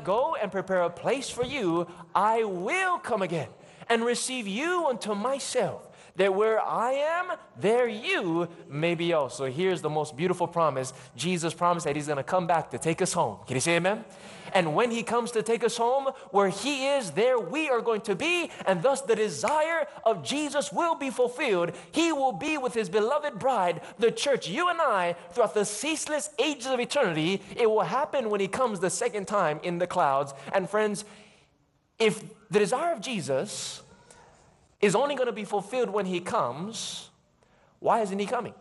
go and prepare a place for you, I will come again and receive you unto myself, that where I am, there you may be also. Here's the most beautiful promise. Jesus promised that he's going to come back to take us home. Can you say amen? And when he comes to take us home, where he is, there we are going to be, and thus the desire of Jesus will be fulfilled. He will be with his beloved bride, the church, you and I, throughout the ceaseless ages of eternity. It will happen when he comes the second time in the clouds. And friends, if the desire of Jesus is only going to be fulfilled when he comes, why isn't he coming?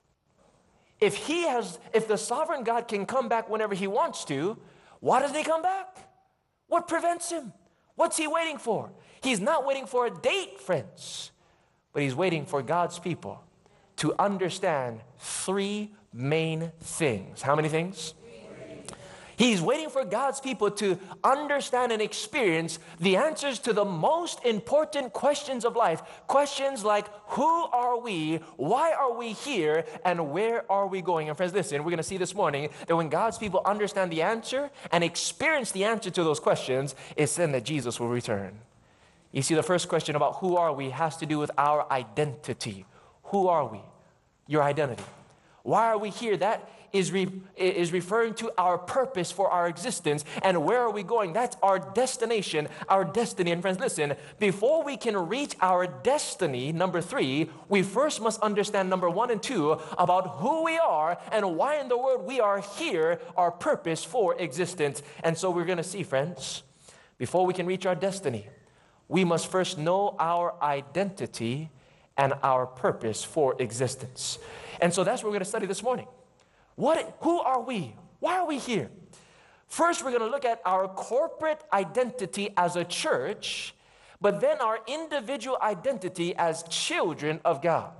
If the sovereign God can come back whenever he wants to, why doesn't he come back? What prevents him? What's he waiting for? He's not waiting for a date, friends, but he's waiting for God's people to understand three main things. How many things? He's waiting for God's people to understand and experience the answers to the most important questions of life. Questions like, who are we? Why are we here? And where are we going? And friends, listen, we're going to see this morning that when God's people understand the answer and experience the answer to those questions, it's then that Jesus will return. You see, the first question about who are we has to do with our identity. Who are we? Your identity. Why are we here? That is referring to our purpose for our existence. And where are we going? That's our destination, our destiny. And friends, listen, before we can reach our destiny, number 3, we first must understand number 1 and 2 about who we are and why in the world we are here, our purpose for existence. And so we're going to see, friends, before we can reach our destiny, we must first know our identity and our purpose for existence. And so that's what we're going to study this morning. Who are we? Why are we here? First, we're going to look at our corporate identity as a church, but then our individual identity as children of God.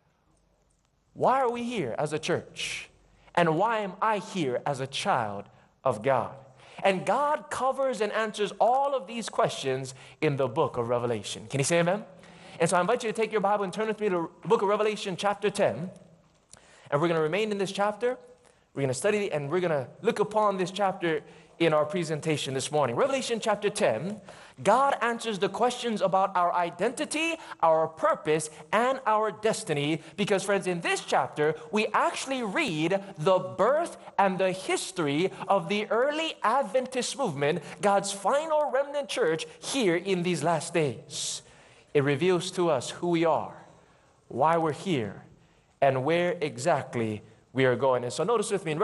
Why are we here as a church? And why am I here as a child of God? And God covers and answers all of these questions in the book of Revelation. Can you say amen? And so I invite you to take your Bible and turn with me to the book of Revelation chapter 10. And we're going to remain in this chapter. We're going to study and we're going to look upon this chapter in our presentation this morning. Revelation chapter 10, God answers the questions about our identity, our purpose, and our destiny. Because, friends, in this chapter, we actually read the birth and the history of the early Adventist movement, God's final remnant church here in these last days. It reveals to us who we are, why we're here, and where exactly we are going. And so notice with me,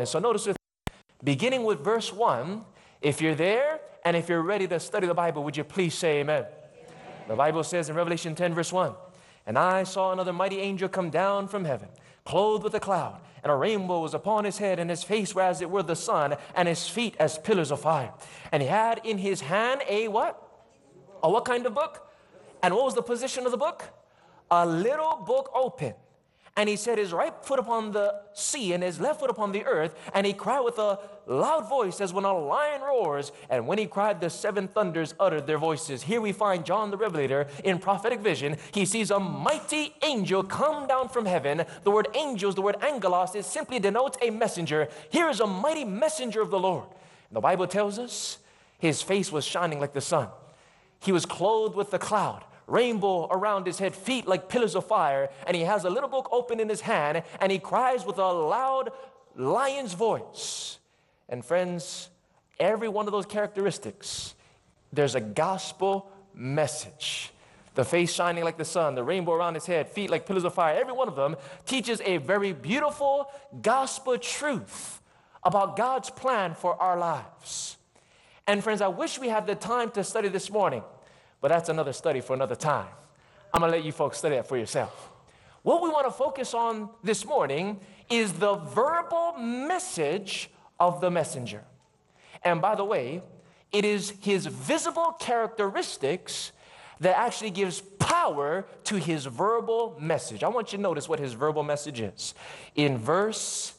beginning with verse 1, if you're there and if you're ready to study the Bible, would you please say amen? Amen. The Bible says in Revelation 10 verse 1, and I saw another mighty angel come down from heaven, clothed with a cloud, and a rainbow was upon his head, and his face were as it were the sun, and his feet as pillars of fire. And he had in his hand a what? A what kind of book? And what was the position of the book? A little book open. And he set his right foot upon the sea and his left foot upon the earth. And he cried with a loud voice as when a lion roars. And when he cried, the 7 thunders uttered their voices. Here we find John the Revelator in prophetic vision. He sees a mighty angel come down from heaven. The word angels, the word angelos, it simply denotes a messenger. Here is a mighty messenger of the Lord. And the Bible tells us his face was shining like the sun. He was clothed with the cloud. Rainbow around his head, feet like pillars of fire, and he has a little book open in his hand, and he cries with a loud lion's voice. And friends, every one of those characteristics, there's a gospel message. The face shining like the sun, the rainbow around his head, feet like pillars of fire, every one of them teaches a very beautiful gospel truth about God's plan for our lives. And friends, I wish we had the time to study this morning. But that's another study for another time. I'm going to let you folks study that for yourself. What we want to focus on this morning is the verbal message of the messenger. And by the way, it is his visible characteristics that actually gives power to his verbal message. I want you to notice what his verbal message is. In verse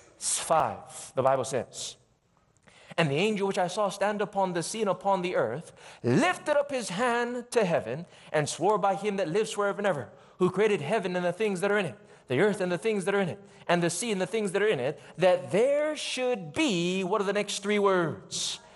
5, the Bible says, and the angel which I saw stand upon the sea and upon the earth lifted up his hand to heaven and swore by him that lives forever and ever, who created heaven and the things that are in it, the earth and the things that are in it, and the sea and the things that are in it, that there should be, what are the next 3 words?